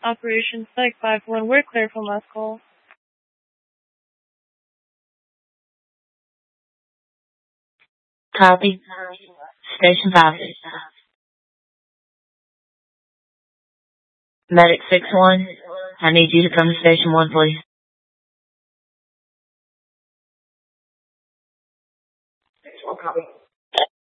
Operation Psych 5-1, we're clear from last call. Copy. Station 5. Medic 6-1, I need you to come to Station 1, please.